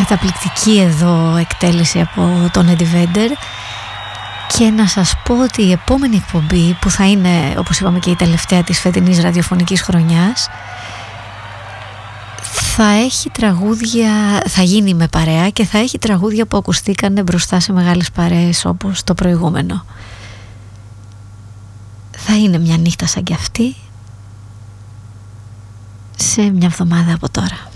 Καταπληκτική εδώ εκτέλεση από τον Eddie Vedder. Και να σας πω ότι η επόμενη εκπομπή, που θα είναι όπως είπαμε και η τελευταία της φετινής ραδιοφωνικής χρονιάς, θα έχει τραγούδια, θα γίνει με παρέα και θα έχει τραγούδια που ακουστήκανε μπροστά σε μεγάλες παρέες όπως το προηγούμενο. Θα είναι μια νύχτα σαν κι αυτή σε μια εβδομάδα από τώρα.